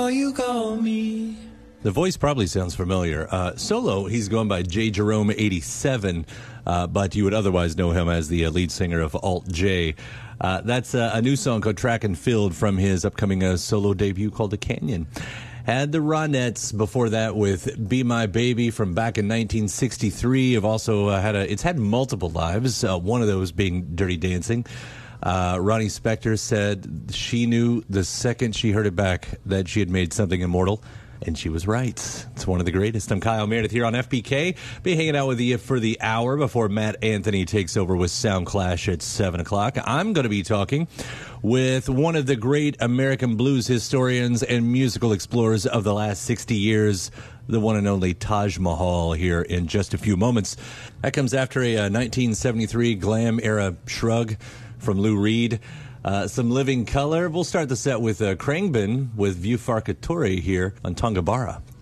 You call me. The voice probably sounds familiar. Solo, he's going by J. Jerome 87, but you would otherwise know him as the lead singer of Alt J. That's a new song called Track and Field from his upcoming solo debut called The Canyon. Had the Ronettes before that with Be My Baby from back in 1963. Have also it's had multiple lives, one of those being Dirty Dancing. Ronnie Spector said she knew the second she heard it back that she had made something immortal, and she was right. It's one of the greatest. I'm Kyle Meredith here on FBK. Be hanging out with you for the hour before Matt Anthony takes over with Sound Clash at 7 o'clock. I'm going to be talking with one of the great American blues historians and musical explorers of the last 60 years, the one and only Taj Mahal, here in just a few moments. That comes after a 1973 glam-era shrug from Lou Reed. Some Living Color. We'll start the set with Khruangbin with View Farkatori here on Tonga Bara.